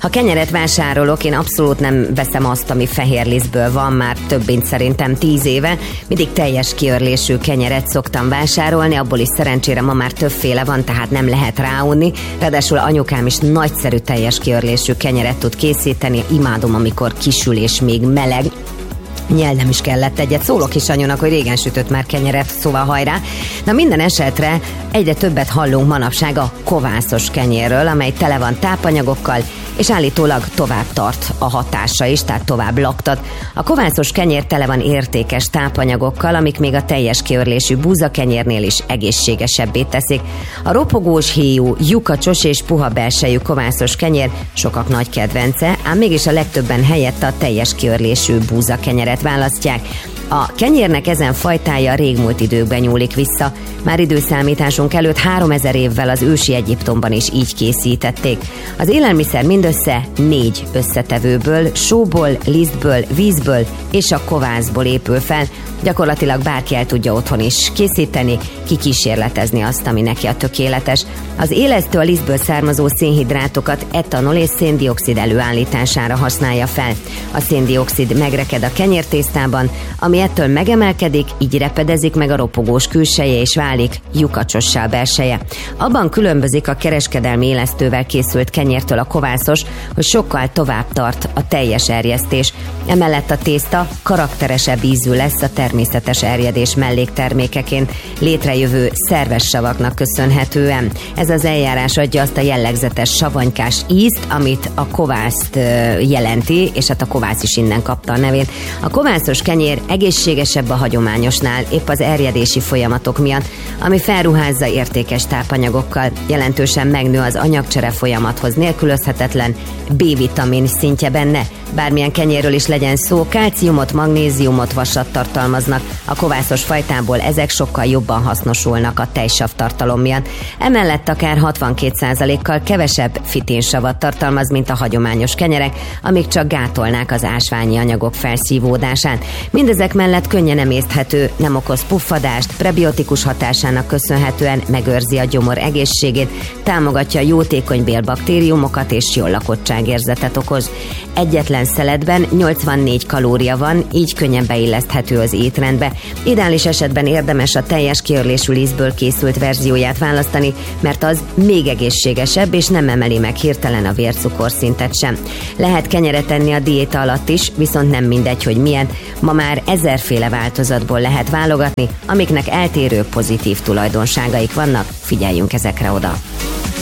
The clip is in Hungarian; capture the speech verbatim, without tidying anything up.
Ha kenyeret vásárolok, én abszolút nem veszem azt, ami fehér lisztből van, már több mint szerintem tíz éve. Mindig teljes kiörlésű kenyeret szoktam vásárolni, abból is szerencsére ma már többféle van, tehát nem lehet ráunni. Ráadásul anyukám is nagyszerű teljes kiörlésű kenyeret tud készíteni. Imádom, amikor kisül és még meleg. Nyelnem is kellett egyet. Szólok is anyónak, hogy régen sütött már kenyeret, szóval hajrá. Na minden esetre egyre többet hallunk manapság a kovászos kenyérről, amely tele van tápanyagokkal, és állítólag tovább tart a hatása is, tehát tovább laktat. A kovászos kenyér tele van értékes tápanyagokkal, amik még a teljes kiörlésű búzakenyérnél is egészségesebbé teszik. A ropogós héjú, lyukacsos és puha belsejű kovászos kenyér sokak nagy kedvence, ám mégis a legtöbben helyette a teljes kiörlésű búzakenyeret választják. A kenyérnek ezen fajtája régmúlt időkben nyúlik vissza. Már időszámításunk előtt háromezer évvel az ősi Egyiptomban is így készítették. Az élelmiszer mindössze négy összetevőből, sóból, lisztből, vízből és a kovászból épül fel. Gyakorlatilag bárki el tudja otthon is készíteni, kikísérletezni azt, ami neki a tökéletes. Az élesztő a lisztből származó szénhidrátokat etanol és széndioxid előállítására használja fel. A széndioxid megreked a kenyértésztában, ami ettől megemelkedik, így repedezik meg a ropogós külseje és válik lyukacsossá a belseje. Abban különbözik a kereskedelmi élesztővel készült kenyértől a kovászos, hogy sokkal tovább tart a teljes erjesztés. Emellett a tészta karakteresebb ízű lesz a természetes erjedés melléktermékeként létrejövő szerves savaknak köszönhetően. Ez az eljárás adja azt a jellegzetes savanykás ízt, amit a kovászt jelenti, és hát a kovász is innen kapta a nevét. A kovászos kenyér egészségesebb a hagyományosnál, épp az erjedési folyamatok miatt, ami felruházza értékes tápanyagokkal, jelentősen megnő az anyagcsere folyamathoz nélkülözhetetlen B-vitamin szintje benne. Bármilyen kenyérről is legyen szó, kálciumot, magnéziumot, vasat tartalmaznak. A kovászos fajtából ezek sokkal jobban hasznosulnak a tejsav tartalom miatt. Emellett akár hatvankét százalékkal kevesebb fiténsavat tartalmaz, mint a hagyományos kenyerek, amik csak gátolnák az ásványi anyagok felszívódását. Mindezek mellett könnyen emészthető, nem okoz puffadást, prebiotikus hatásának köszönhetően megőrzi a gyomor egészségét, támogatja a jótékony bélbaktériumokat és jól lakottságérzetet okoz. Egyetlen szeletben nyolcvannégy kalória van, így könnyen beilleszthető az étrendbe. Ideális esetben érdemes a teljes kiörlésű lisztből készült verzióját választani, mert az még egészségesebb és nem emeli meg hirtelen a vércukorszintet sem. Lehet kenyeret enni a diéta alatt is, viszont nem mindegy, hogy milyen. Ma már ezerféle változatból lehet válogatni, amiknek eltérő pozitív tulajdonságaik vannak. Figyeljünk ezekre oda!